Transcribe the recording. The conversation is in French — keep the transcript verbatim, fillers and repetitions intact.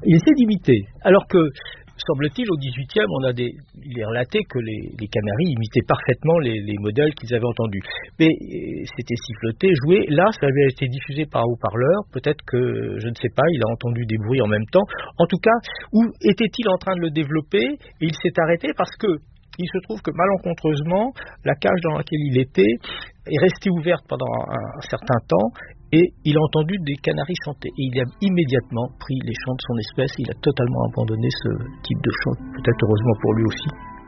il essaie d'imiter. Alors que, semble-t-il, au dix-huitième, on a des, il est relaté que les, les Canaries imitaient parfaitement les, les modèles qu'ils avaient entendus. Mais euh, c'était siffloté, joué. Là, ça avait été diffusé par haut-parleur. Peut-être que, je ne sais pas, il a entendu des bruits en même temps. En tout cas, où était-il en train de le développer? Et il s'est arrêté parce que il se trouve que malencontreusement, la cage dans laquelle il était est restée ouverte pendant un, un certain temps. Et il a entendu des canaris chanter. Et il a immédiatement pris les chants de son espèce. Et il a totalement abandonné ce type de chant, peut-être heureusement pour lui aussi.